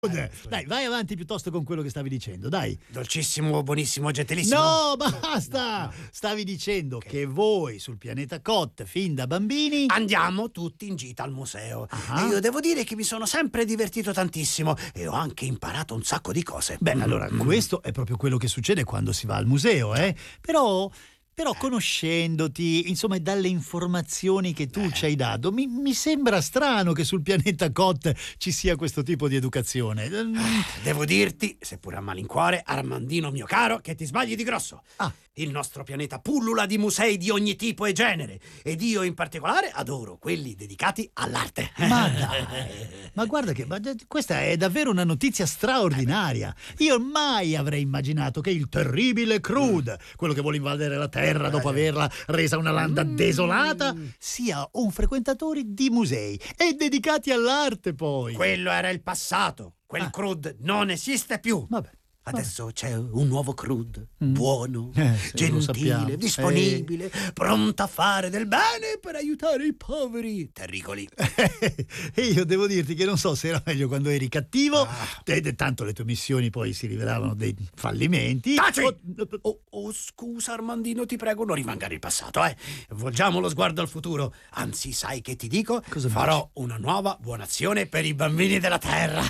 Dai, vai avanti piuttosto con quello che stavi dicendo, dai. Dolcissimo, buonissimo, gentilissimo. No, basta! Stavi dicendo che voi sul pianeta Kot, fin da bambini, andiamo tutti in gita al museo. Ah. E io devo dire che mi sono sempre divertito tantissimo e ho anche imparato un sacco di cose. Beh, allora, questo è proprio quello che succede quando si va al museo, eh? Però conoscendoti, insomma, dalle informazioni che tu ci hai dato, mi sembra strano che sul pianeta Kot ci sia questo tipo di educazione. Devo dirti, seppur a malincuore, Armandino mio caro, che ti sbagli di grosso. Ah. Il nostro pianeta pullula di musei di ogni tipo e genere, ed io in particolare adoro quelli dedicati all'arte. Ma dai, ma guarda che questa è davvero una notizia straordinaria. Io mai avrei immaginato che il terribile Krud, quello che vuole invadere la Terra dopo averla resa una landa desolata, sia un frequentatore di musei e dedicati all'arte poi. Quello era il passato. Quel Krud non esiste più. Vabbè. Adesso c'è un nuovo Krud, buono, sì, lo sappiamo. gentile, disponibile, pronto a fare del bene per aiutare i poveri terricoli. E io devo dirti che non so se era meglio quando eri cattivo, tanto le tue missioni poi si rivelavano dei fallimenti. Taci! Scusa Armandino, ti prego, non rimangare il passato, Volgiamo lo sguardo al futuro. Anzi, sai che ti dico? Cosa farò una nuova buona azione per i bambini della Terra.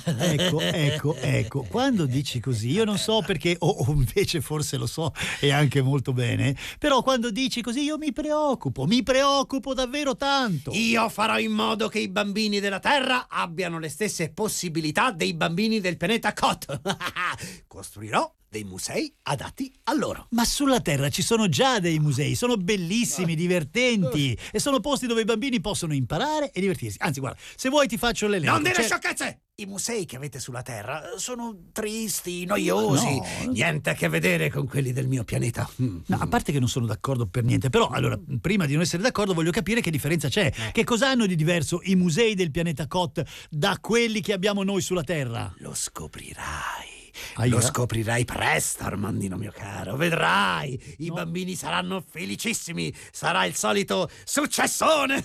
Ecco, quando dici così, io non so perché, o invece forse lo so e anche molto bene, però quando dici così io mi preoccupo davvero tanto. Io farò in modo che i bambini della Terra abbiano le stesse possibilità dei bambini del pianeta Kot. Costruirò dei musei adatti a loro. Ma sulla Terra ci sono già dei musei, sono bellissimi, divertenti e sono posti dove i bambini possono imparare e divertirsi. Anzi, guarda, se vuoi ti faccio l'elenco. Non dire sciocchezze! I musei che avete sulla Terra sono tristi, noiosi, niente a che vedere con quelli del mio pianeta. No, a parte che non sono d'accordo per niente, però allora, prima di non essere d'accordo voglio capire che differenza c'è. Che cosa hanno di diverso i musei del pianeta Kot da quelli che abbiamo noi sulla Terra? Lo scoprirai. Lo scoprirai presto, Armandino mio caro. Vedrai, i bambini saranno felicissimi. Sarà il solito successone.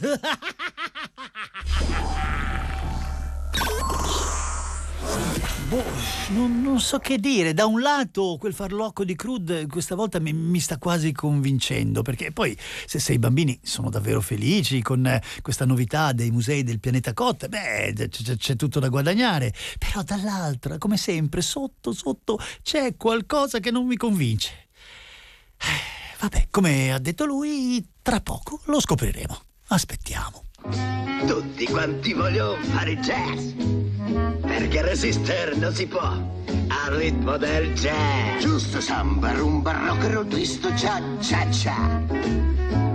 Non so che dire. Da un lato quel farlocco di Krud questa volta mi sta quasi convincendo, perché poi se i bambini sono davvero felici con questa novità dei musei del pianeta Kot, c'è tutto da guadagnare. Però dall'altra, come sempre, sotto c'è qualcosa che non mi convince. Vabbè, come ha detto lui, tra poco lo scopriremo. Aspettiamo. Tutti quanti vogliono fare jazz, perché resistere non si può al ritmo del jazz. Giusto samba, rumba, rock and roll, twist, cha cha cha.